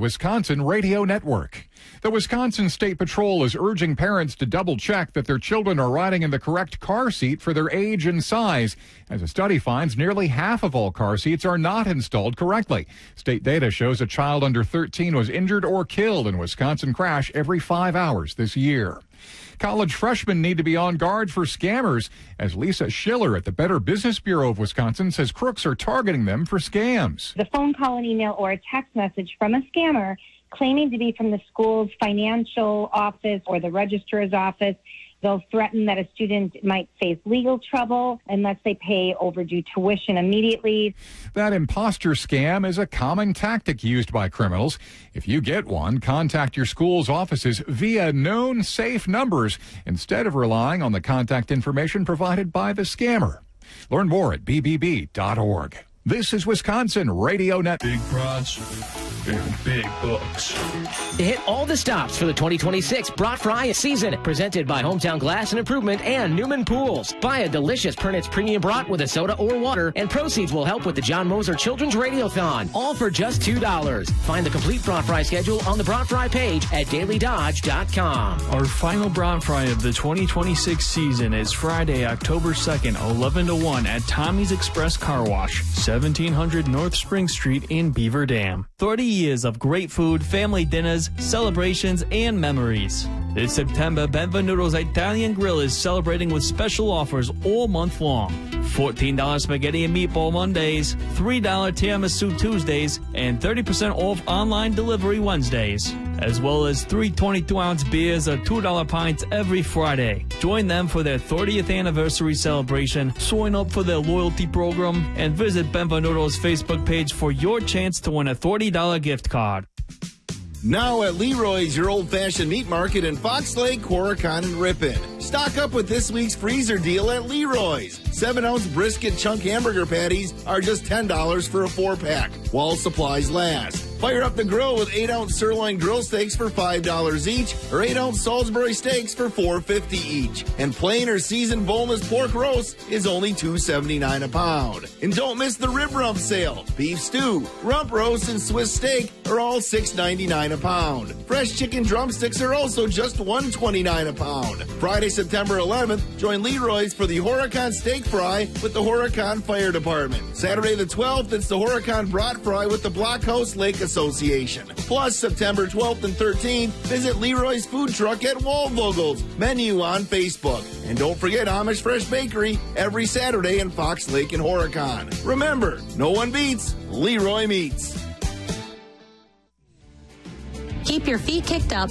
Wisconsin Radio Network. The Wisconsin State Patrol is urging parents to double-check that their children are riding in the correct car seat for their age and size. As a study finds, nearly half of all car seats are not installed correctly. State data shows a child under 13 was injured or killed in a Wisconsin crash every 5 hours this year. College freshmen need to be on guard for scammers, as Lisa Schiller at the Better Business Bureau of Wisconsin says crooks are targeting them for scams. The phone call, an email, or a text message from a scammer claiming to be from the school's financial office or the registrar's office. They'll threaten that a student might face legal trouble unless they pay overdue tuition immediately. That imposter scam is a common tactic used by criminals. If you get one, contact your school's offices via known safe numbers instead of relying on the contact information provided by the scammer. Learn more at bbb.org. This is Wisconsin Radio Net. Big prize and big bucks. Hit all the stops for the 2026 Brat Fry season. Presented by Hometown Glass and Improvement and Newman Pools. Buy a delicious Pernitz Premium Brat with a soda or water, and proceeds will help with the John Moser Children's Radiothon. All for just $2. Find the complete Brat Fry schedule on the Brat Fry page at dailydodge.com. Our final Brat Fry of the 2026 season is Friday, October 2nd, 11 to 1 at Tommy's Express Car Wash, 1700 North Spring Street in Beaver Dam. 30 years of great food, family dinners, celebrations, and memories. This September, Benvenuto's Italian Grill is celebrating with special offers all month long. $14 spaghetti and meatball Mondays, $3 tiramisu Tuesdays, and 30% off online delivery Wednesdays, as well as 3 22-ounce beers or $2 pints every Friday. Join them for their 30th anniversary celebration, sign up for their loyalty program, and visit Benvenuto's Facebook page for your chance to win a $30 gift card. Now at Leroy's, your old-fashioned meat market in Fox Lake, Horicon, and Ripon. Stock up with this week's freezer deal at Leroy's. 7-ounce brisket chunk hamburger patties are just $10 for a 4-pack, while supplies last. Fire up the grill with 8-ounce sirloin grill steaks for $5 each, or 8-ounce Salisbury steaks for $4.50 each. And plain or seasoned boneless pork roast is only $2.79 a pound. And don't miss the rib rump sale. Beef stew, rump roast, and Swiss steak are all $6.99 a pound. Fresh chicken drumsticks are also just $1.29 a pound. Friday, September 11th, join Leroy's for the Horicon Steak Fry with the Horicon Fire Department. Saturday the 12th, it's the Horicon Brat Fry with the Blockhouse Lake Association. Plus, September 12th and 13th, visit Leroy's Food Truck at Waldvogel's. Menu on Facebook. And don't forget Amish Fresh Bakery every Saturday in Fox Lake and Horicon. Remember, no one beats Leroy Meats. Keep your feet kicked up